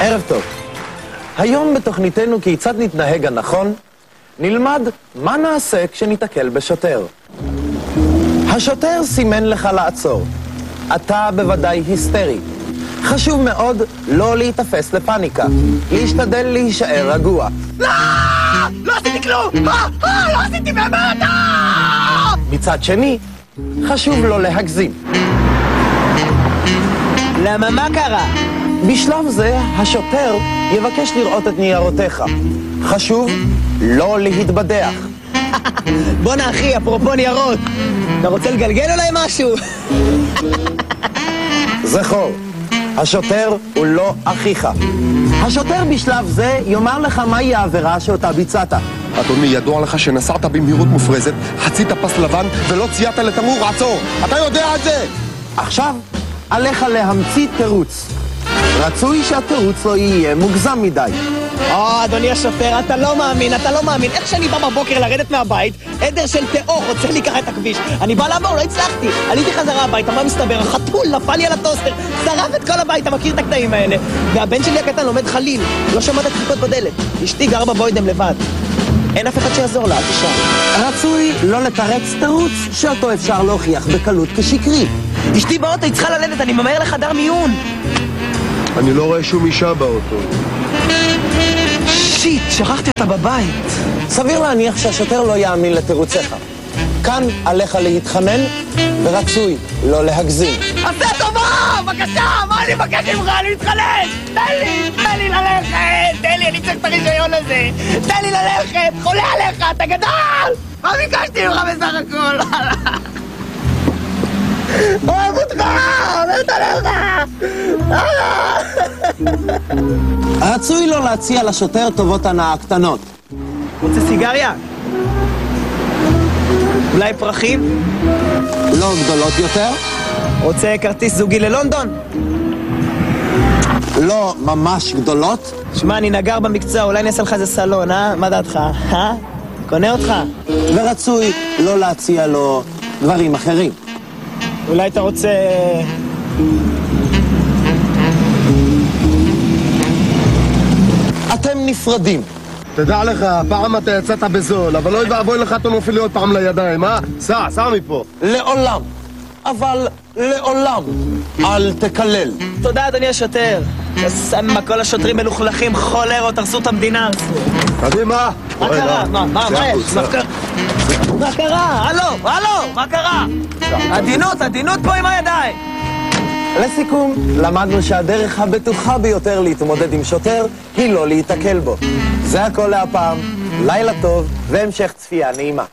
ערב טוב. היום בתוכניתנו כיצד נתנהג הנכון, נלמד מה נעשה כשניתקל בשוטר. השוטר סימן לך לעצור. אתה בוודאי היסטרי. חשוב מאוד לא להתאפס לפניקה. להשתדל להישאר רגוע. לא! לא עשיתי כלום! לא עשיתי באמת! מצד שני, חשוב לא להגזים. למה מה קרה? בשלב זה השוטר יבקש לראות את ניירותיך. חשוב לא להתבדח. בוא'נה אחי, אפרופו ניירות, אתה רוצה לגלגל אולי משהו? זכור, השוטר הוא לא אחיך. השוטר בשלב זה יאמר לך מהי העבירה שאותה ביצעת. אדוני, ידוע לך שנסעת במהירות מופרזת, חצית פס לבן ולא ציינת לתמרור עצור. אתה יודע את זה! עכשיו עליך להמציא תירוץ. רצוי שהתירוץ לא יהיה מוגזם מדי. אדוני השוטר, אתה לא מאמין. איך שאני בא בבוקר לרדת מהבית, עדר של תאור רוצה לי ככה את הכביש. אני בא לעבור, לא הצלחתי. עליתי חזרה הביתה, מה מסתבר? החתול נפל לי על הטוסטר, שרף את כל הבית, אתה מכיר את הקטעים האלה. והבן שלי הקטן לומד חליל, לא שמעת דפיקות בדלת. אשתי גר בבוידם לבד. אין אף אחד שיעזור לה, תשאר. רצוי לא לתרץ תירוץ שאותו אפשר להוכיח בקלות כשקרי. אשתי באוטו, היא צריכה ללדת, אני ממהר לחדר מיון. אני לא רואה שום אישה באוטו. שיט, שכחתי אותה בבית. סביר להניח שהשוטר לא יאמין לתירוציך. כאן עליך להתחנן, ורצוי לא להגזים. עשה טובה! בבקשה! מה אני מבקש ממך? אני מתחנן! תן לי ללכת! תן לי, אני צריך את הרישיון הזה! תן לי ללכת! חולה עליך! אתה גדל! מה ביקשתי ממך בסך הכל? אוהב אותך! אוהבת עליך! רצוי לא להציע לשוטר טובות הנאה קטנות. רוצה סיגריה? אולי פרחים? לא גדולות יותר? רוצה כרטיס זוגי ללונדון? לא ממש גדולות? שמע, אני נגר במקצוע, אולי נעשה לך איזה סלון, מה דעתך? קונה אותך? ורצוי לא להציע לו דברים אחרים. אולי אתה רוצה... אתם נפרדים. תדע לך, פעם אתה יצאת בזול, אבל לא יבואי לך תונופי להיות פעם לידיים, סע מפה. לעולם, אבל לעולם, אל תקלל. תודה, אדוני השוטר. שמה, כל השוטרים מלוכלכים, חולרות, הרסו את המדינה. קדימה. מה קרה? מה יש? מה קרה? הלו, מה קרה? עדינות פה עם הידיים. לסיכום, למדנו שהדרך הבטוחה ביותר להתמודד עם שוטר היא לא להתקל בו. זה הכל להפעם, לילה טוב והמשך צפייה נעימה.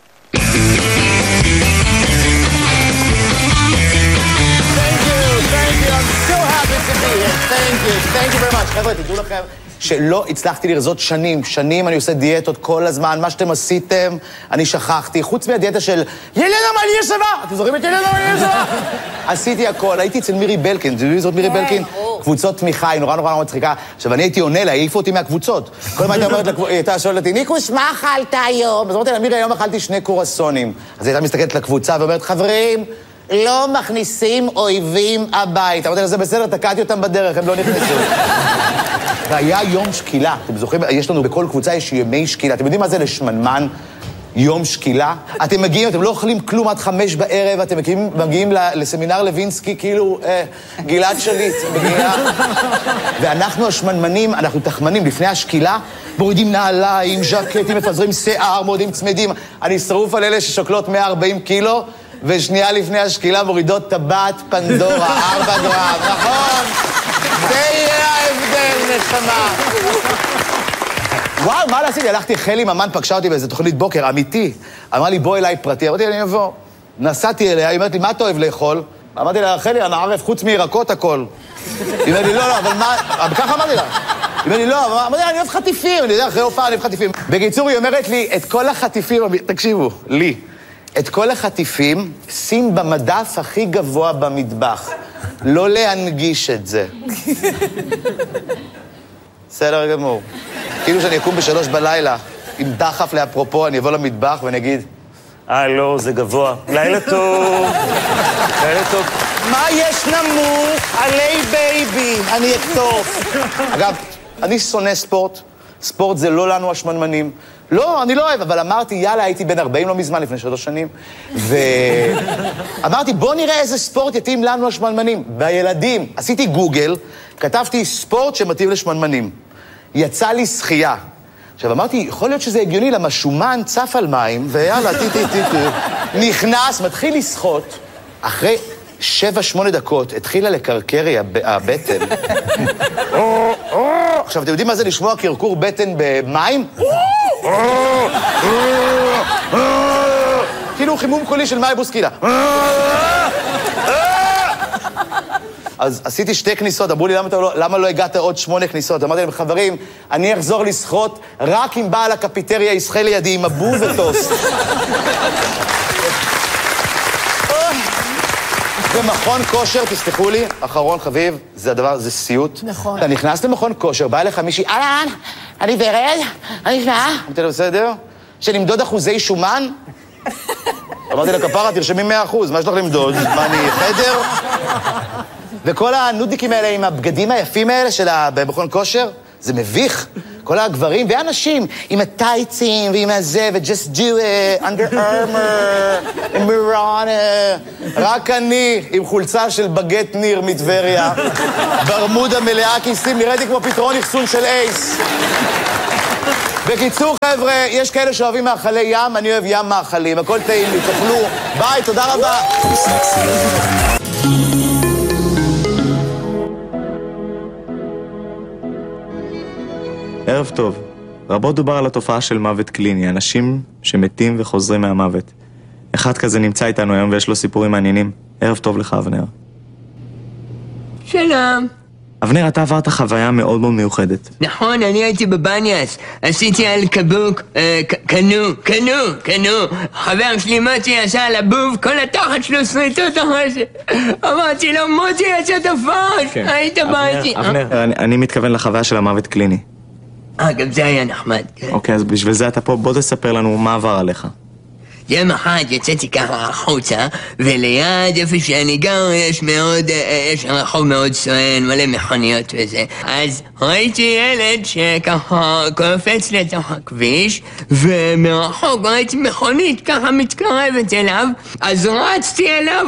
Thank you very much. חבר'ה, תדעו לכם שלא הצלחתי לרזות שנים אני עושה דיאטות כל הזמן, מה שאתם עשיתם, אני שכחתי, חוץ מהדיאטה של ילנה מליה שווה, אתם זוכרים את ילנה מליה שווה? עשיתי הכל, הייתי אצל מירי בלקין, אתם יודעים זאת מירי בלקין? קבוצות תמיכה, היא נורא מצחיקה. עכשיו, אני הייתי עונה לה, העיפו אותי מהקבוצות. כל מה הייתה אומרת, היא הייתה שואלת אותי, ניקוש, מה אכלת היום? אז אמרתי לה, מירי, היום אכלתי 2 קורסונים. אז היא הייתה מסתכלת לקבוצה ואומרת, חברים, לא מכניסים אויבים הביתה. אמרתי לה, זה בסדר, תקעתי אותם בדרך, הם לא נכנסו. והיה יום שקילה. אתם זוכרים, יש לנו בכל קבוצה, יש ימי שקילה. אתם יודעים מה זה לשמנמן? יום שקילה? אתם מגיעים, אתם לא אוכלים כלום עד 5 בערב, אתם מגיעים לסמינר לוינסקי, כאילו, גלעד שליט, מגיעה. ואנחנו השמנמנים, אנחנו תחמנים, לפני השקילה, מורידים נעליים, ז'קטים, מפזרים שיער, מורידים צמדים. אני שרוף על אלה ששוקלות 140 קילו, ושנייה לפני השקילה מורידות טבעת פנדורה, 4 גרם, נכון? זה יהיה ההבדל, נשמה. וואו, מה לעשיתי? הלכתי, חלי ממן פגשה אותי באיזה תוכנית בוקר, אמיתי. אמרה לי, בוא אליי פרטי. אמרתי, אני אבוא. נסעתי אליה, היא אמרת לי, מה אתה אוהב לאכול? אמרתי לה, חלי, אני ערף חוץ מירקות הכל. היא אמרת לי, לא, אבל מה... ככה אמרתי לה. היא אמרת לי, לא, אמרתי לה, אני אוהב חטיפים. אני יודע, אחרי הופעה אני אוהב חטיפים. בקיצור, היא אומרת לי, את כל החטיפים, תקשיבו, לי. את כל החטיפים, שים במדף הכי גבוה במטבח. לא להנגיש את זה. בסדר גמור. כאילו שאני אקום ב3 בלילה, עם דחף לאפרופו, אני אבוא למטבח ואני אגיד, לא, זה גבוה. לילה טוב. לילה טוב. מה יש נמוך? עלי בייבי, אני אקטוף. אגב, אני שונא ספורט. ספורט זה לא לנו השמנמנים. לא, אני לא אוהב, אבל אמרתי, יאללה, הייתי בן 40 לא מזמן, לפני 3 שנים, ואמרתי, בוא נראה איזה ספורט יתאים לנו השמנמנים. בילדים, עשיתי גוגל, כתבתי ספורט שמתאים לשמנמנים. יצא לי שחייה. עכשיו, אמרתי, יכול להיות שזה הגיוני, למה שומן צף על מים, ויאללה, נכנס, מתחיל לשחות, אחרי 7-8 דקות, התחילה לקרקרי הבטן. עכשיו, אתם יודעים מה זה לשמוע קרקור בטן במים? כאילו חימום קולי של מאי בוסקילה. אז עשיתי 2 כניסות, אמרו לי, למה לא הגעת עוד 8 כניסות? אמרתי להם, חברים, אני אחזור לשחות רק אם בעל הקפיטריה ישחה לידי עם אבו וטוסט. במכון כושר, תסתכלו לי, אחרון חביב, זה הדבר, זה סיוט. נכון. אתה נכנס למכון כושר, בא אליך מישהי, אהלן, אני ורד, אני שעה. אמרתי לו, בסדר? שנמדוד אחוזי שומן? אמרתי לה, כפרה, תרשמי 100%, מה יש לך למדוד? מה, אני חדר? וכל הנודניקים האלה עם הבגדים היפים האלה של במכון כושר, זה מביך. כל הגברים ואנשים עם הטייצים ועם הזה, ו-just do it, Under Armour, Mirana. רק אני עם חולצה של בגט ניר מטבריה, ברמודה מלאה כיסים, נראיתי כמו פתרון אחסון של אייס. בקיצור, חבר'ה, יש כאלה שאוהבים מאכלי ים, אני אוהב ים מאכלים, הכל טעים לי, תאכלו. ביי, תודה רבה. ערב טוב. רבות דובר על התופעה של מוות קליני, אנשים שמתים וחוזרים מהמוות. אחד כזה נמצא איתנו היום ויש לו סיפורים מעניינים. ערב טוב לך, אבנר. שלום. אבנר, אתה עברת חוויה מאוד מאוד מיוחדת. נכון, אני הייתי בבניאס, עשיתי על קבוק, קנו. חבר שלי מוטי עשה על הבוב, כל התחת שלו שריטות אחרי זה. אמרתי לו, מוטי יצא תפש, היית באתי. אבנר, אני מתכוון לחוויה של המוות קליני. גם זה היה נחמד, כן. אוקיי, אז בשביל זה אתה פה, בוא תספר לנו מה עבר עליך. יום אחד יצאתי ככה החוצה, וליד איפה שאני גר יש רחוב מאוד סואן, מלא מכוניות וזה. אז ראיתי ילד שככה קופץ לתוך הכביש, ומרחוק ראיתי מכונית ככה מתקרבת אליו, אז רצתי אליו,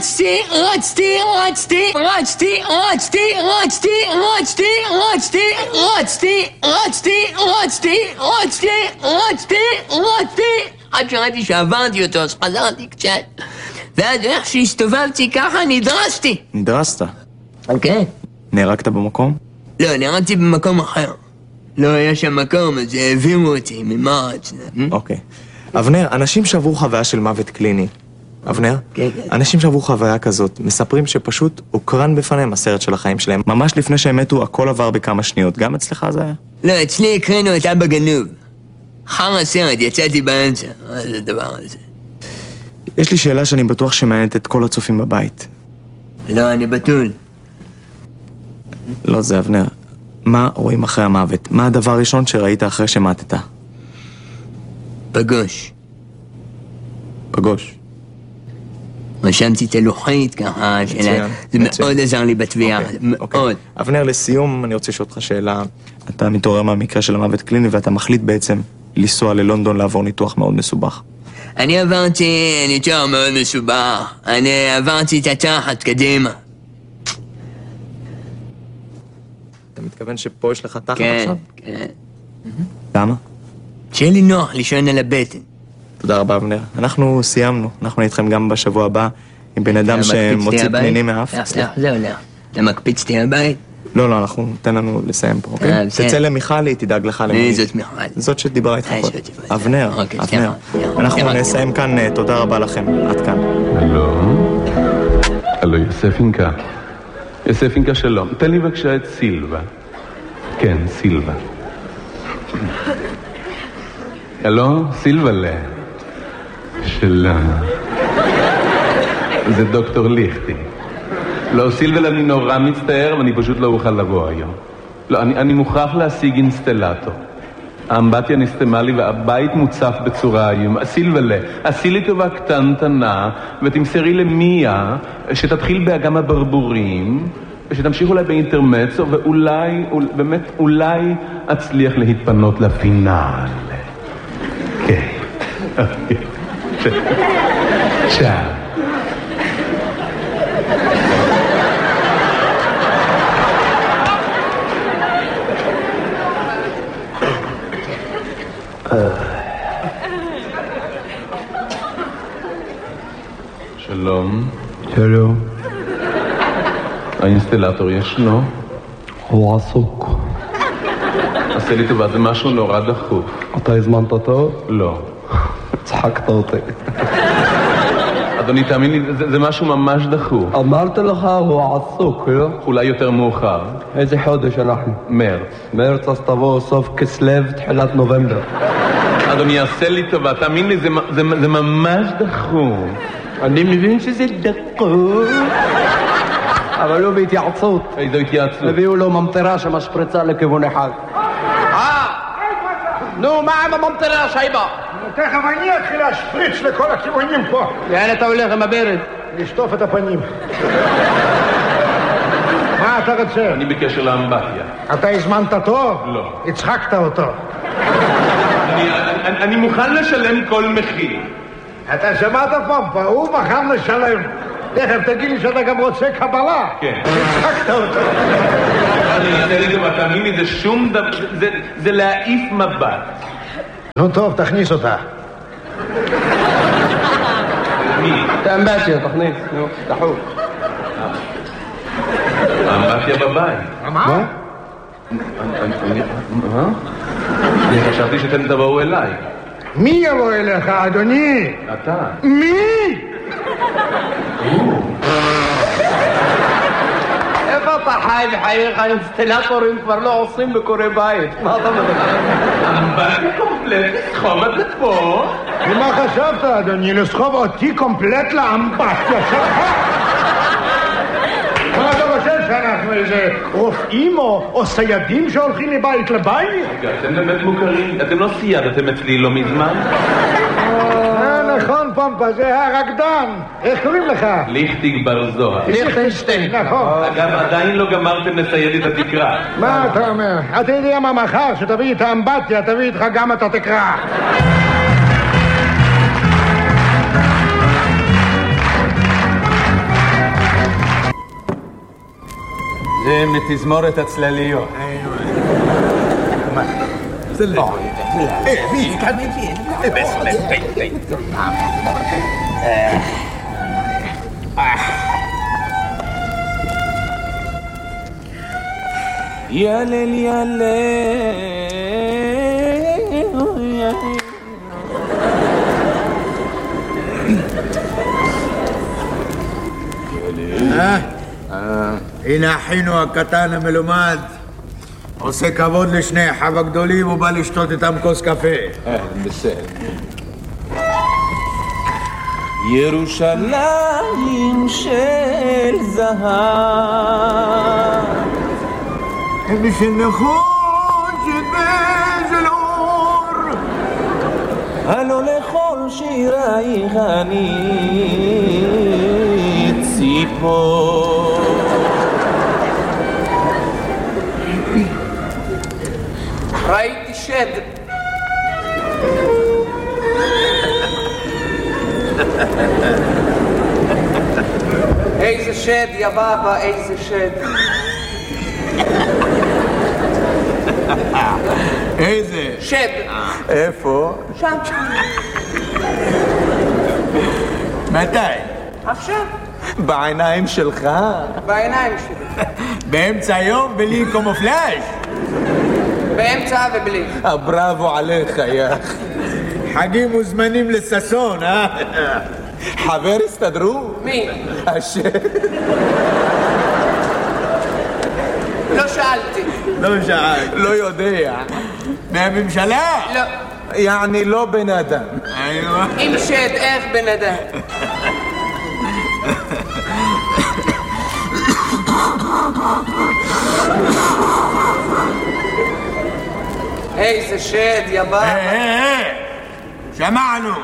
עד שראיתי שעברתי אותו, אז חזרתי קצת. ואז איך שהסתובבתי ככה, נדרסתי. נדרסת? אוקיי. נהרגת במקום? לא, נהרגתי במקום אחר. לא היה שם מקום, אז העבירו אותי ממרץ. אוקיי. אבנר, אנשים שעברו חוויה של מוות קליני. אבנר? כן. אנשים שעברו חוויה כזאת, מספרים שפשוט הוקרן בפניהם הסרט של החיים שלהם. ממש לפני שהם מתו, הכל עבר בכמה שניות. גם אצלך זה היה? לא, אצלי הקרינו את אבא גנוב. אחר הסרט, יצאתי באמצע. מה זה הדבר הזה? יש לי שאלה שאני בטוח שמעניינת את כל הצופים בבית. לא, אני בתול. לא זה, אבנר. מה רואים אחרי המוות? מה הדבר הראשון שראית אחרי שמתת? פגוש. פגוש. רשמתי את הלוחית ככה, זה מאוד עזר לי בתביעה, מאוד. אבנר, לסיום אני רוצה לשאול אותך שאלה. אתה מתעורר מהמקרה של המוות קליני ואתה מחליט בעצם לנסוע ללונדון לעבור ניתוח מאוד מסובך. אני עברתי ניתוח מאוד מסובך. אני עברתי את התחת קדימה. אתה מתכוון שפה יש לך תחת כן, עכשיו? כן. למה? שיהיה לי נוח לישון על הבטן. תודה רבה, אבנר. אנחנו סיימנו. אנחנו נתכם גם בשבוע הבא עם בן אדם שמוציא פנינים מאף. זהו, לא. אתה מקפיץ אותי הבית? לא, אנחנו ניתן לנו לסיים פה, אוקיי? תצא למיכל, היא תדאג לך למי. מי זאת מיכל? זאת שדיברה איתך פה. אבנר. אנחנו נסיים כאן, תודה רבה לכם. עד כאן. הלו, יוספינקה. יוספינקה, שלום. תן לי בבקשה את סילבה. כן, סילבה. הלו, סילבלה. שלום. זה דוקטור ליכטי. לא, סילבל, אני נורא מצטער, ואני פשוט לא אוכל לבוא היום. לא, אני מוכרח להשיג אינסטלטור. האמבטיה נסתמה לי והבית מוצף בצורה איום. סילבלה, עשי לי טובה קטנטנה, ותמסרי למיה, שתתחיל באגם הברבורים, ושתמשיך אולי באינטרמצו, ואולי, באמת, אולי אצליח להתפנות לפינאל. כן. צ'או. שלום. שלום. האינסטלטור ישנו? הוא עסוק. עשה לי טובה, זה משהו נורא דחוף. אתה הזמנת אותו? לא. צחקת אותי. אדוני, תאמין לי, זה משהו ממש דחוף. אמרת לך, הוא עסוק, לא? אולי יותר מאוחר. איזה חודש אנחנו? מרץ. מרץ, אז תבוא סוף כסלו, תחילת נובמבר. אדוני, עשה לי טובה, תאמין לי, זה ממש דחוף. אני מבין שזה דחוף. אבל לא בהתייעצות. איזו התייעצות? הביאו לו ממטרה שמשפריצה לכיוון אחד. נו, מה עם הממטרה, שייבה? תכף אני אתחיל להשפריץ לכל הכיוונים פה. לאן אתה הולך עם הברד? לשטוף את הפנים. מה אתה רוצה? אני בקשר לאמבטיה. אתה הזמנת טוב? לא. הצחקת אותו. אני מוכן לשלם כל מחיר. אתה שמעת פעם, הוא מוכן לשלם. תכף תגיד לי שאתה גם רוצה קבלה. כן. הצחקת אותו. אני אעשה לי דבר, תאמין לי, זה שום דבר, זה להעיף מבט. נו טוב, תכניס אותה. מי? את האמבטיה, תכניס, נו, דחוף. האמבטיה בבית. מה? אני חשבתי שאתם תבואו אליי. מי יבוא אליך, אדוני? אתה. מי? איפה אתה חי בחייך? האינסטלטורים כבר לא עושים בקורי בית. מה אתה מדבר? אמבטיה קומפלט, לסחוב את זה פה. ומה חשבת, אדוני? לסחוב אותי קומפלט לאמבטיה שלך? מה אתה חושב שאנחנו איזה רופאים או סיידים שהולכים מבית לבית? אתם באמת מוכרים, אתם לא סיידתם אצלי לא מזמן? נכון, פומפה, זה הרקדן. איך קוראים לך? ליכטיג בר זוהר. ליכטנשטיין. נכון. אגב, עדיין לא גמרתם לסייד את התקרה. מה אתה אומר? אתה יודע מה מחר, שתביא את האמבטיה, תביא איתך גם את התקרה. זה מתזמורת הצלליות. ילל ילל הנה אחינו הקטן המלומד עושה כבוד לשני אחיו הגדולים ובא לשתות איתם כוס קפה. בסדר. ירושלים של זהב ושנכון שבזל אור הלא לכל שירייך אני ציפור. ראיתי שד. איזה שד, יא בבא, איזה שד. איזה? שד. איפה? שם. מתי? עכשיו. בעיניים שלך? בעיניים שלי. באמצע היום בלי קומופלאז'? באמצע ובלי. בראבו עליך, יא. חגים וזמנים לססון, אה? חבר הסתדרו? מי? השד. לא שאלתי. לא שאלת. לא יודע. מהממשלה? לא. יעני לא בן אדם. אם שד, איך בן אדם? איזה שד, יא בבא. שמענו.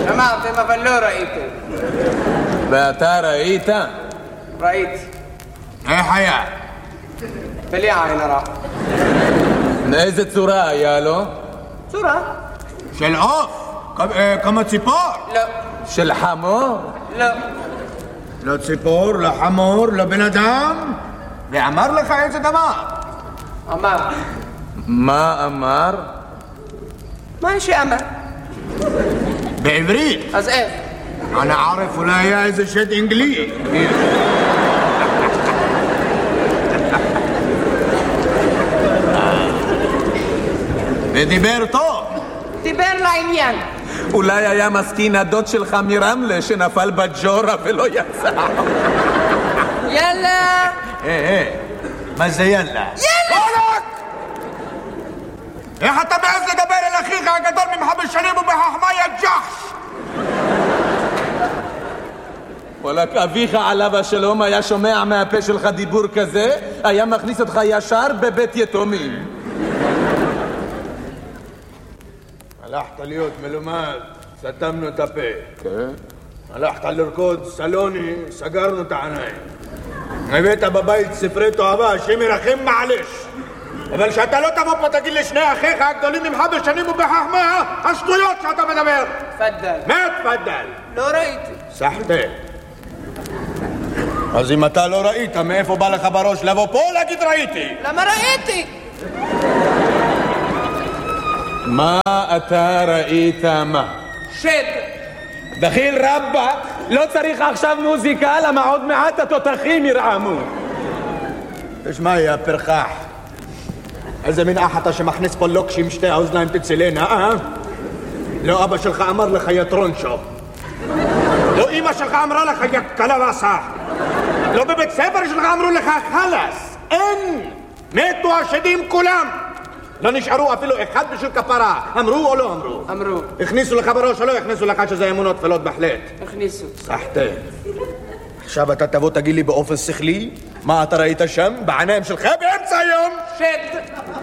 שמעתם אבל לא ראיתם. ואתה ראית? ראיתי. איך היה? בלי עין הרע. מאיזה צורה היה לו? צורה? של עוף? כמו ציפור? לא. של חמור? לא. לא ציפור, לא חמור, לא בן אדם? ואמר לך איזה דבר? אמר. מה אמר? מה שאמר? בעברית. אז איך? אני ערף, אולי היה איזה שד אנגלי. ודיבר טוב. דיבר לעניין. אולי היה מסכין הדוד שלך מרמלה שנפל בג'ורה ולא יצא. יאללה. מה זה יאללה? יאללה! איך אתה מעז לדבר אל אחיך הגדול ממך בשנים ובחכמה יא ג'חש? וואלק, אביך עליו השלום היה שומע מהפה שלך דיבור כזה, היה מכניס אותך ישר בבית יתומים. הלכת להיות מלומד, סתמנו את הפה. כן. הלכת לרקוד סלוני, סגרנו את העיניים. הבאת בבית ספרי תועבה, השם ירחם מעלש. אבל שאתה לא תבוא פה תגיד לשני אחיך הגדולים ממך בשנים ובחכמה, השטויות שאתה מדבר. תפדל. מה תפדל? לא ראיתי. סחטה. אז אם אתה לא ראית, מאיפה בא לך בראש לבוא פה להגיד ראיתי? למה ראיתי? מה אתה ראית מה? שד. דחיל רבא, לא צריך עכשיו מוזיקה, למה עוד מעט התותחים ירעמו. תשמע, יא פרחח. איזה מין אח אתה שמכניס פה לוקשים שתי האוזניים תצילנה, אה? לא אבא שלך אמר לך יא טרונשו. לא אמא שלך אמרה לך יא קלווסה. לא בבית ספר שלך אמרו לך חלאס. אין! מתו השדים כולם. לא נשארו אפילו אחד בשביל כפרה. אמרו או לא אמרו? אמרו. הכניסו לך בראש או לא הכניסו לך שזה אמונות תפלות בהחלט? הכניסו. סחטה. עכשיו אתה תבוא תגיד לי באופן שכלי מה אתה ראית שם בעיניים שלך באמצע היום? שד.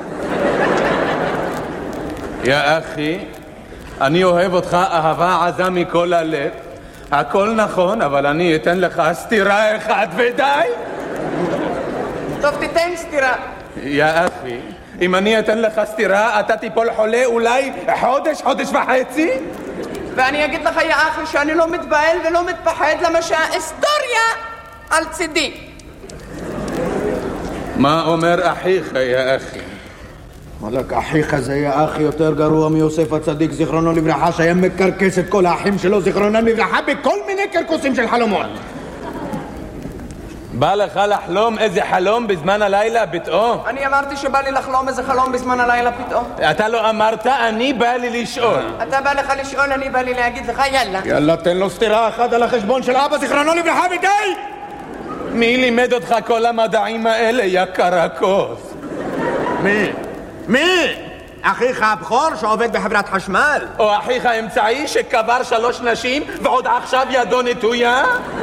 יא אחי, אני אוהב אותך אהבה עזה מכל הלב. הכל נכון, אבל אני אתן לך סתירה אחת ודי. טוב, תיתן סתירה. יא אחי, אם אני אתן לך סתירה, אתה תיפול חולה אולי חודש וחצי? ואני אגיד לך, יא אחי, שאני לא מתבהל ולא מתפחד, למה שההיסטוריה על צידי. מה אומר אחיך, יא אחי? מלך אחיך זה יא אחי יותר גרוע מיוסף הצדיק זיכרונו לברכה, שהיה מקרקס את כל האחים שלו זיכרונם לברכה בכל מיני קרקוסים של חלומות. בא לך לחלום איזה חלום בזמן הלילה פתאום? אני אמרתי שבא לי לחלום איזה חלום בזמן הלילה פתאום. אתה לא אמרת, אני בא לי לשאול. אתה בא לך לשאול, אני בא לי להגיד לך יאללה. יאללה, תן לו סתירה אחת על החשבון של אבא זיכרונו לברכה ודי! מי לימד אותך כל המדעים האלה, יא קרקוס? מי? אחיך הבכור שעובד בחברת חשמל? או אחיך האמצעי שקבר 3 נשים ועוד עכשיו ידו נטויה?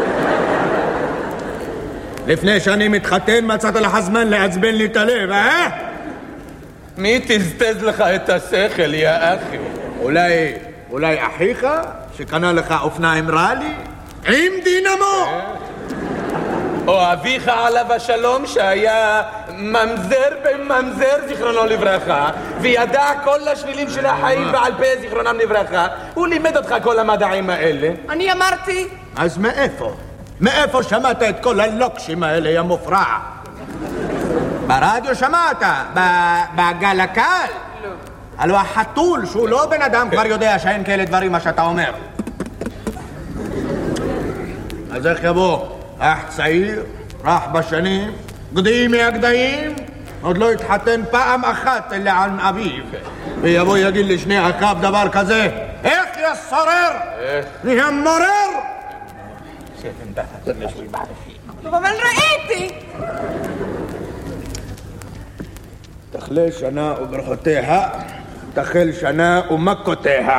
לפני שאני מתחתן מצאת לך זמן לעצבן לי את הלב, אה? מי תזתז לך את השכל, יא אחי? אולי אחיך שקנה לך אופניים רלי? עם דינמו? או אביך עליו השלום שהיה ממזר בממזר זיכרונו לברכה וידע כל השבילים של החיים בעל פה זיכרונם לברכה. הוא לימד אותך כל המדעים האלה. אני אמרתי. אז מאיפה שמעת את כל הלוקשים האלה, יא מופרע? ברדיו שמעת? בגל הקל? לא. הלוא החתול שהוא לא בן אדם כבר יודע שאין כאלה דברים מה שאתה אומר. אז איך יבוא? אח צעיר, רך בשנים, גדיים מהגדיים, עוד לא התחתן פעם אחת אלא על אביו. ויבוא יגיד לשני אחיו דבר כזה, איך יסורר? נהיה מורר? טוב, אבל ראיתי. תחלה שנה וברכותיה, תחל שנה ומכותיה.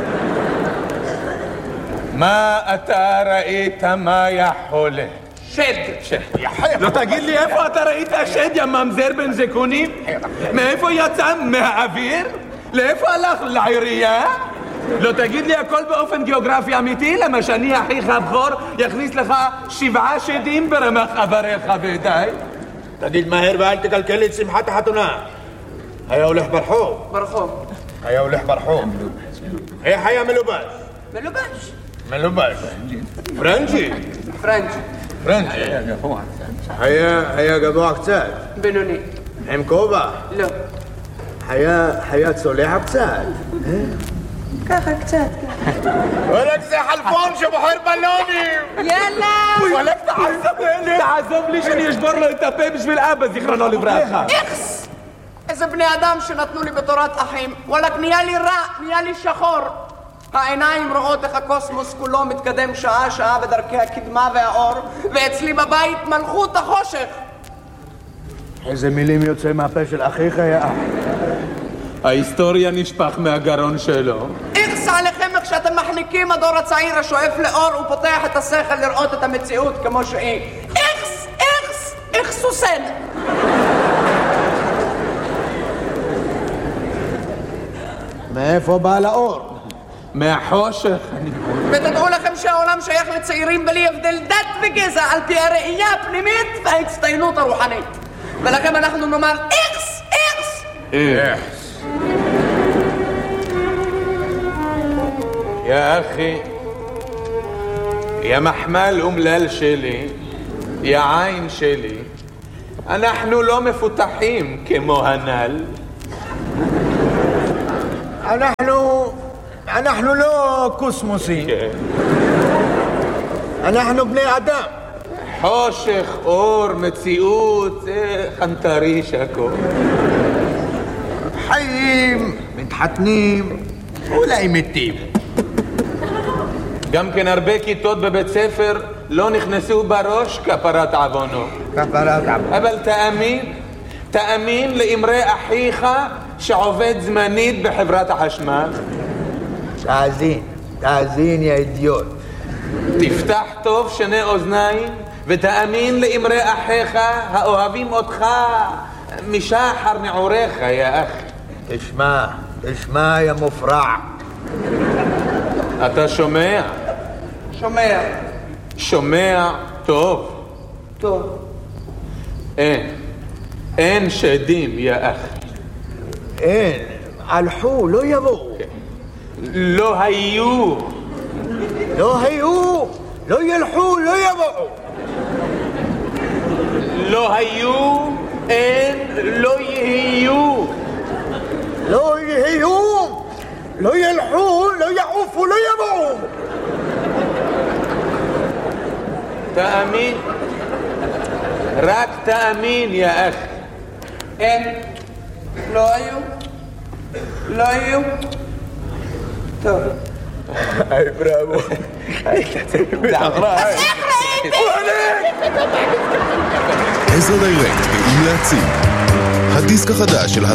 מה אתה ראית, מה יחולה? שד. לא תגיד לי איפה אתה ראית שד, יא ממזר בן זקונים? מאיפה יצא? מהאוויר? לאיפה הלך? לעירייה? לא תגיד לי הכל באופן גיאוגרפי אמיתי, למה שאני אחיך הבכור יכניס לך 7 שדים ברמח עבריך ודי? תגיד מהר ואל תקלקל את שמחת החתונה. היה הולך ברחוב. ברחוב. היה הולך ברחוב. איך היה מלובש? מלובש. מלובש. פרנצ'י. פרנצ'י. פרנצ'י. היה גבוה קצת. בינוני. עם כובע. לא. היה צולח קצת. ככה קצת. וואלק זה חלפון שבוחר בלונים. יאללה. וואלק תעזוב לי שאני אשבור לו את הפה בשביל אבא, זיכרונו לברכה. איכס! איזה בני אדם שנתנו לי בתורת אחים. וואלק נהיה לי רע, נהיה לי שחור. העיניים רואות איך הקוסמוס כולו מתקדם שעה בדרכי הקדמה והאור, ואצלי בבית מלכות החושך. איזה מילים יוצא מהפה של אחיך יא אח. ההיסטוריה נשפך מהגרון שלו. איכס עליכם איך שאתם מחניקים הדור הצעיר השואף לאור ופותח את השכל לראות את המציאות כמו שהיא. איכס סוסן. מאיפה בא לאור? מהחושך. ותדעו לכם שהעולם שייך לצעירים בלי הבדל דת וגזע על פי הראייה הפנימית וההצטיינות הרוחנית. ולכם אנחנו נאמר איכס. יא אחי, יא מחמל אומלל שלי, יא עין שלי, אנחנו לא מפותחים כמו הנ"ל. אנחנו לא קוסמוסים. אנחנו בני אדם. חושך, אור, מציאות, זה חנטריש הכל. חיים, מתחתנים, אולי מתים. גם כן הרבה כיתות בבית ספר לא נכנסו בראש כפרת עוונו. אבל תאמין לאמרי אחיך שעובד זמנית בחברת החשמל. תאזין יא אידיוט. תפתח טוב שני אוזניים ותאמין לאמרי אחיך האוהבים אותך משחר נעוריך יא אחי. תשמע יא מופרע. אתה שומע? שומע טוב. אין שדים יא אחי. אין, הלכו, לא יבואו. לא היו, לא ילכו, לא יבואו. לא היו, אין, לא יהיו. לא ילכו, לא יעופו, לא יבואו. תאמין, רק תאמין יא אחי. אין, לא היו. טוב. היי בראבו. אז איך ראיתי? עזרא דיירקט גאים להציג הדיסק החדש של